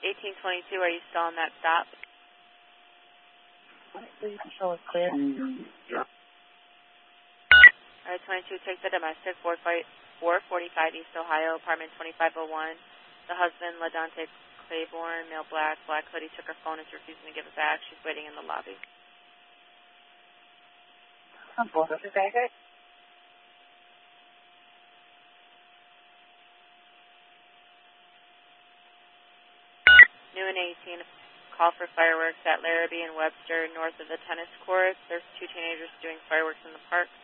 1822, are you still on that stop? Please show us clear. All right, 22, take the domestic, 445 East Ohio, apartment 2501. The husband, LaDante Claiborne, male black hoodie, took her phone and is refusing to give it back. She's waiting in the lobby. This is David. New and 18, call for fireworks at Larrabee and Webster, north of the tennis courts. There's 2 teenagers doing fireworks in the park.